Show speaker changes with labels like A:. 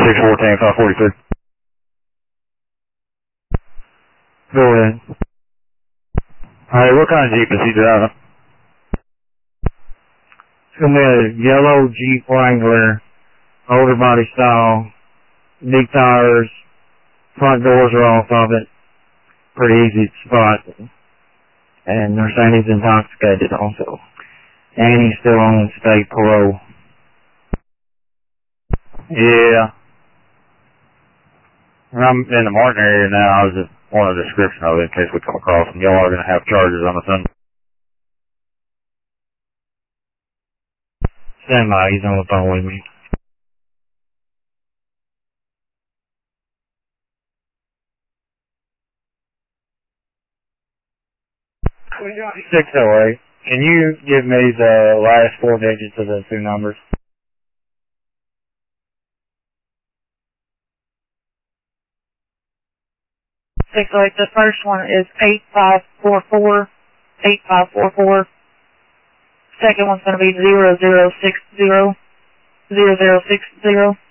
A: 614, 543.
B: Go ahead.
A: Alright, what kind of Jeep is he driving?
B: It's going to be a yellow Jeep Wrangler, older body style, big tires, front doors are off of it. Pretty easy to spot. And they're saying he's intoxicated also. And he's still on state parole.
A: Yeah. I'm in the Martin area now. I was just wanting a description of it in case we come across him. Y'all are going to have charges on the Sunday.
B: Stand by, he's on the phone with me. We got 608. Can you give me the last 4 digits of the 2 numbers?
C: 608. The first one is 8544. 8544. Second one's going to be 0060. 0060.